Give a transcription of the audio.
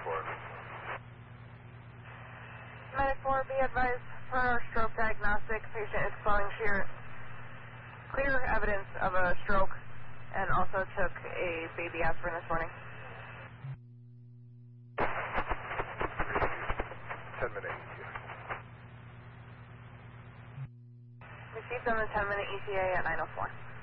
904, be advised, per our stroke diagnostic, patient is flowing clear evidence of a stroke and also took a baby aspirin this morning. 10-minute ETA. Received on the 10-minute ETA at 904.